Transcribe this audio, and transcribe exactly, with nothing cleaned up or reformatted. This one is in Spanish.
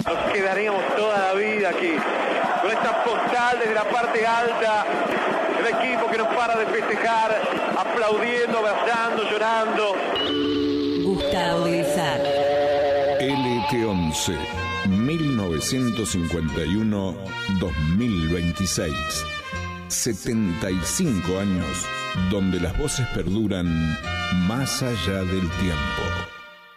Nos quedaríamos toda la vida aquí, con esta postal desde la parte alta, el equipo que no para de festejar, aplaudiendo, abrazando, llorando. Gustavo Di Sarli. L T once, mil novecientos cincuenta y uno a dos mil veintiséis. setenta y cinco años donde las voces perduran más allá del tiempo.